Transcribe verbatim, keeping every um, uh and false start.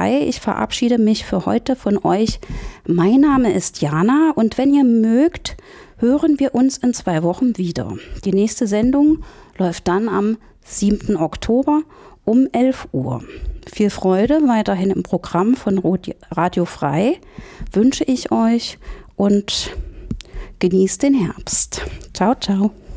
vorbei. Ich verabschiede mich für heute von euch. Mein Name ist Jana und wenn ihr mögt, hören wir uns in zwei Wochen wieder. Die nächste Sendung läuft dann am siebten Oktober um elf Uhr. Viel Freude weiterhin im Programm von Radio Frei wünsche ich euch und genießt den Herbst. Ciao, ciao.